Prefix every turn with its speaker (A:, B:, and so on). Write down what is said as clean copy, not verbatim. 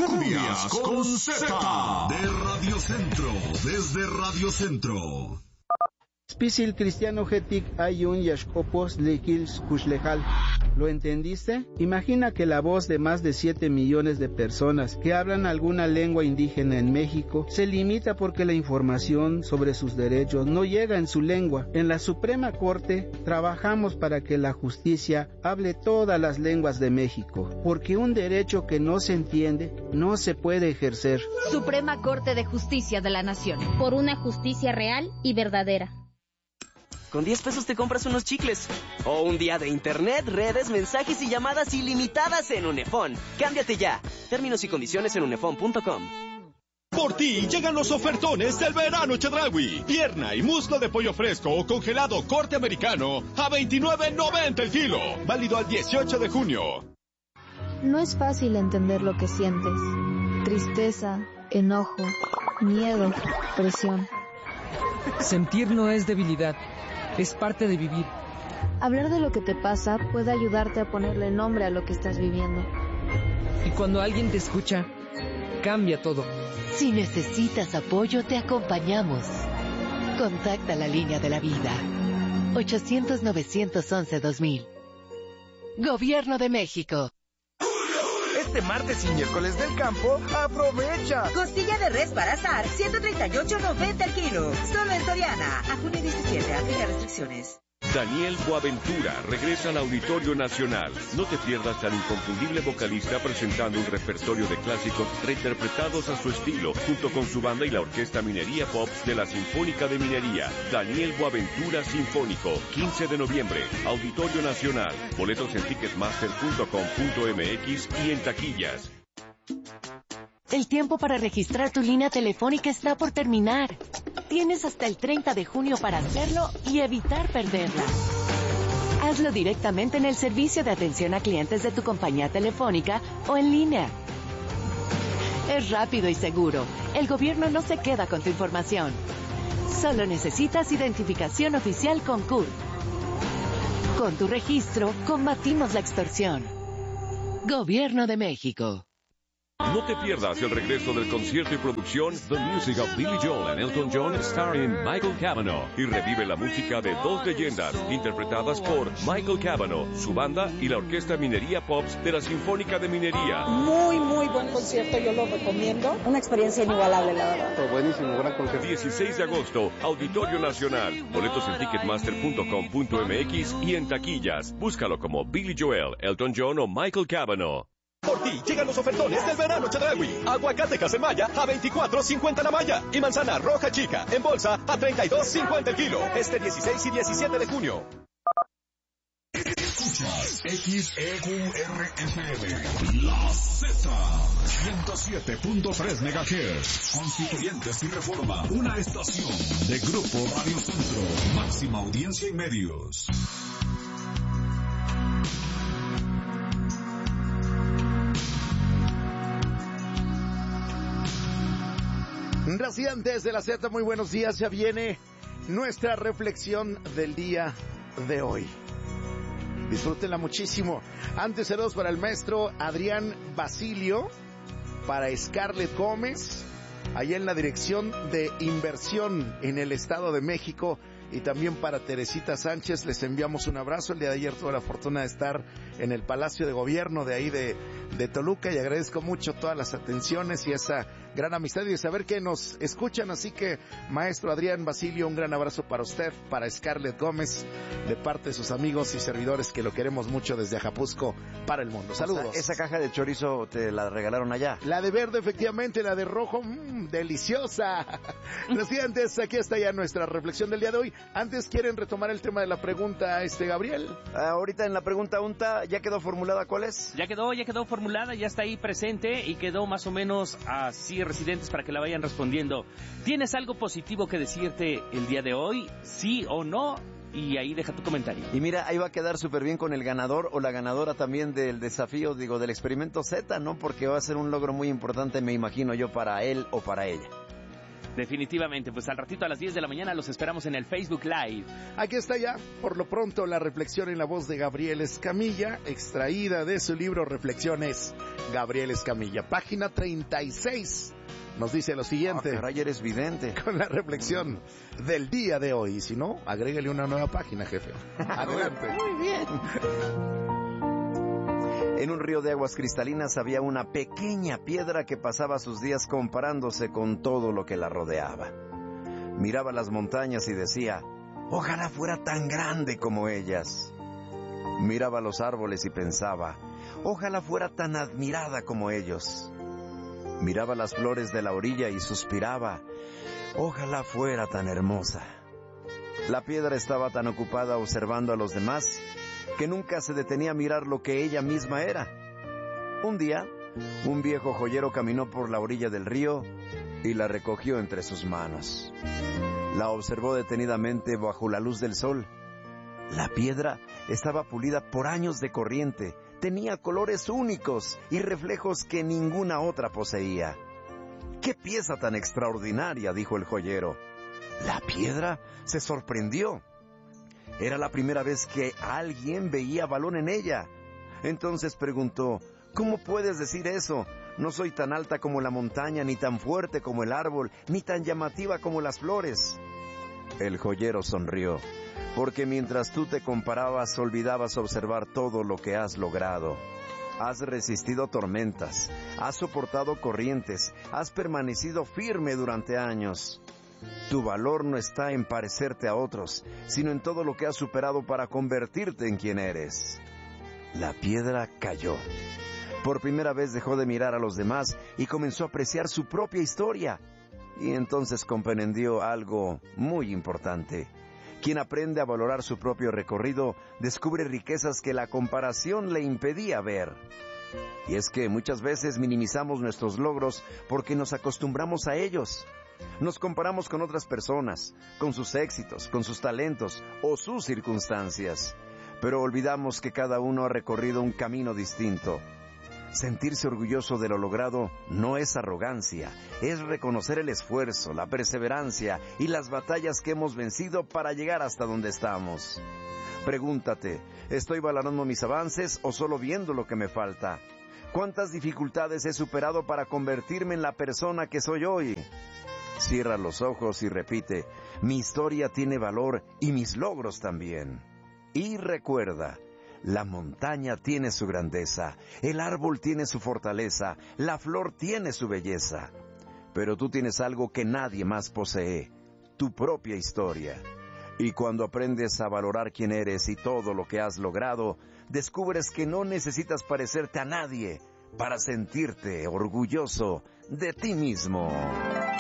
A: Cumbias con Z de Radio Centro, desde Radio Centro.
B: Spisil cristiano getik ayun yashkopos lekils kushlejal. ¿Lo entendiste? Imagina que la voz de más de 7 millones de personas que hablan alguna lengua indígena en México se limita porque la información sobre sus derechos no llega en su lengua. En la Suprema Corte trabajamos para que la justicia hable todas las lenguas de México, porque un derecho que no se entiende no se puede ejercer.
C: Suprema Corte de Justicia de la Nación.
D: Por una justicia real y verdadera.
E: Con 10 pesos te compras unos chicles. O un día de internet, redes, mensajes y llamadas ilimitadas en Unefón. Cámbiate ya. Términos y condiciones en unefón.com.
F: Por ti llegan los ofertones del verano Chedraui. Pierna y muslo de pollo fresco o congelado corte americano a $29.90 el kilo. Válido al 18 de junio.
G: No es fácil entender lo que sientes. Tristeza, enojo, miedo, presión.
H: Sentir no es debilidad, es parte de vivir.
G: Hablar de lo que te pasa puede ayudarte a ponerle nombre a lo que estás viviendo.
H: Y cuando alguien te escucha, cambia todo.
I: Si necesitas apoyo, te acompañamos. Contacta la línea de la vida. 800-911-2000. Gobierno de México.
J: Este martes y miércoles del campo, aprovecha.
K: Costilla de res para asar, 138.90 el kilo. Solo en Soriana. A junio 17, aplica restricciones.
L: Daniel Boaventura regresa al Auditorio Nacional. No te pierdas al inconfundible vocalista presentando un repertorio de clásicos reinterpretados a su estilo, junto con su banda y la Orquesta Minería Pops de la Sinfónica de Minería. Daniel Boaventura Sinfónico, 15 de noviembre, Auditorio Nacional. Boletos en ticketmaster.com.mx y en taquillas.
I: El tiempo para registrar tu línea telefónica está por terminar. Tienes hasta el 30 de junio para hacerlo y evitar perderla. Hazlo directamente en el servicio de atención a clientes de tu compañía telefónica o en línea. Es rápido y seguro. El gobierno no se queda con tu información. Solo necesitas identificación oficial con CURP. Con tu registro, combatimos la extorsión. Gobierno de México.
L: No te pierdas el regreso del concierto y producción The Music of Billy Joel and Elton John starring Michael Cavanaugh y revive la música de dos leyendas interpretadas por Michael Cavanaugh, su banda y la Orquesta Minería Pops de la Sinfónica de Minería.
M: Muy buen concierto, yo lo recomiendo. Una experiencia inigualable, la verdad.
L: Fue buenísimo, gran concierto. 16 de agosto, Auditorio Nacional. Boletos en ticketmaster.com.mx y en taquillas. Búscalo como Billy Joel, Elton John o Michael Cavanaugh.
F: Por ti llegan los ofertones del verano Chedraui. Aguacate Casemaya a $24.50 la malla. Y manzana roja chica en bolsa a $32.50 el kilo. Este 16 y 17 de junio.
A: Escuchas XEQRFM, La Z, 107.3 MHz. Constituyentes y Reforma, una estación de Grupo Radio Centro. Máxima audiencia y medios.
N: Residentes de la Z, muy buenos días. Ya viene nuestra reflexión del día de hoy. Disfrútenla muchísimo. Antes, saludos para el maestro Adrián Basilio, para Scarlett Gómez, allá en la Dirección de Inversión en el Estado de México, y también para Teresita Sánchez. Les enviamos un abrazo. El día de ayer tuve la fortuna de estar en el Palacio de Gobierno de ahí de Toluca, y agradezco mucho todas las atenciones y esa gran amistad y de saber que nos escuchan. Así que, maestro Adrián Basilio, un gran abrazo para usted, para Scarlett Gómez, de parte de sus amigos y servidores, que lo queremos mucho desde Ajapuzco para el mundo. Saludos.
O: Esa caja de chorizo te la regalaron allá.
N: La de verde, efectivamente, la de rojo, deliciosa. Residentes, aquí está ya nuestra reflexión del día de hoy. Antes, ¿quieren retomar el tema de la pregunta, Gabriel?
O: Ahorita en la pregunta UNTA, ¿ya quedó formulada cuál es?
P: Ya quedó formulada, ya está ahí presente y quedó más o menos así, residentes, para que la vayan respondiendo. ¿Tienes algo positivo que decirte el día de hoy? ¿Sí o no? Y ahí deja tu comentario.
O: Y mira, ahí va a quedar súper bien con el ganador o la ganadora también del desafío, del experimento Z, ¿no? Porque va a ser un logro muy importante, me imagino yo, para él o para ella.
P: Definitivamente, pues al ratito a las 10 de la mañana los esperamos en el Facebook Live.
N: Aquí está ya, por lo pronto, la reflexión en la voz de Gabriel Escamilla, extraída de su libro Reflexiones, Gabriel Escamilla, página 36. Nos dice lo siguiente.
O: Caray, eres vidente.
N: Con la reflexión del día de hoy. Si no, agréguele una nueva página, jefe. Adelante.
O: Muy bien. En un río de aguas cristalinas había una pequeña piedra que pasaba sus días comparándose con todo lo que la rodeaba. Miraba las montañas y decía, ojalá fuera tan grande como ellas. Miraba los árboles y pensaba, ojalá fuera tan admirada como ellos. Miraba las flores de la orilla y suspiraba, ojalá fuera tan hermosa. La piedra estaba tan ocupada observando a los demás que nunca se detenía a mirar lo que ella misma era. Un día, un viejo joyero caminó por la orilla del río y la recogió entre sus manos. La observó detenidamente bajo la luz del sol. La piedra estaba pulida por años de corriente, tenía colores únicos y reflejos que ninguna otra poseía. ¡Qué pieza tan extraordinaria!, dijo el joyero. La piedra se sorprendió. Era la primera vez que alguien veía valor en ella. Entonces preguntó, ¿cómo puedes decir eso? No soy tan alta como la montaña, ni tan fuerte como el árbol, ni tan llamativa como las flores. El joyero sonrió, porque mientras tú te comparabas, olvidabas observar todo lo que has logrado. Has resistido tormentas, has soportado corrientes, has permanecido firme durante años. Tu valor no está en parecerte a otros, sino en todo lo que has superado para convertirte en quien eres. La piedra cayó. Por primera vez dejó de mirar a los demás y comenzó a apreciar su propia historia. Y entonces comprendió algo muy importante. Quien aprende a valorar su propio recorrido, descubre riquezas que la comparación le impedía ver. Y es que muchas veces minimizamos nuestros logros porque nos acostumbramos a ellos. Nos comparamos con otras personas, con sus éxitos, con sus talentos o sus circunstancias. Pero olvidamos que cada uno ha recorrido un camino distinto. Sentirse orgulloso de lo logrado no es arrogancia, es reconocer el esfuerzo, la perseverancia y las batallas que hemos vencido para llegar hasta donde estamos. Pregúntate, ¿estoy valorando mis avances o solo viendo lo que me falta? ¿Cuántas dificultades he superado para convertirme en la persona que soy hoy? Cierra los ojos y repite, mi historia tiene valor y mis logros también. Y recuerda, la montaña tiene su grandeza, el árbol tiene su fortaleza, la flor tiene su belleza. Pero tú tienes algo que nadie más posee, tu propia historia. Y cuando aprendes a valorar quién eres y todo lo que has logrado, descubres que no necesitas parecerte a nadie para sentirte orgulloso de ti mismo.